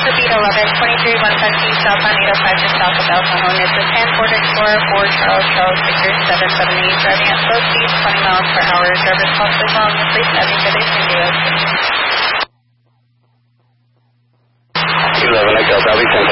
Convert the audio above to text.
Repeat 11, 23, 150 southbound 805 to south of El Cajon. It's a 10-4 Explorer 4 Charles Victor 778, driving at slow speed, 20 miles per hour. Driver's possibly following the police having good day. 11 Echo, Valley 10